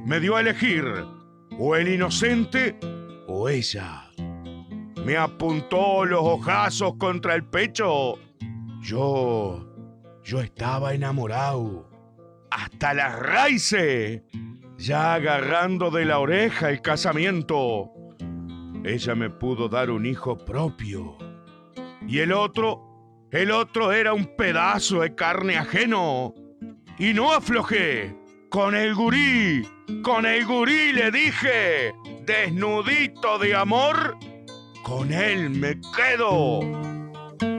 me dio a elegir o el inocente o ella. Me apuntó los ojazos contra el pecho. Yo estaba enamorado, hasta las raíces, ya agarrando de la oreja el casamiento. Ella me pudo dar un hijo propio. Y el otro era un pedazo de carne ajeno. Y no aflojé. Con el gurí le dije, desnudito de amor, con él me quedo.